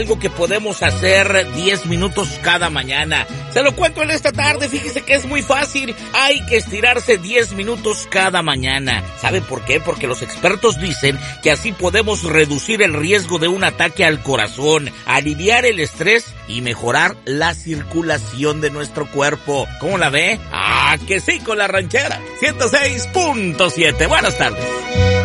Algo que podemos hacer 10 minutos cada mañana. Se lo cuento en esta tarde, fíjese que es muy fácil. Hay que estirarse 10 minutos cada mañana. ¿Sabe por qué? Porque los expertos dicen que así podemos reducir el riesgo de un ataque al corazón, aliviar el estrés y mejorar la circulación de nuestro cuerpo. ¿Cómo la ve? ¡Ah, que sí, con la ranchera! 106.7. Buenas tardes.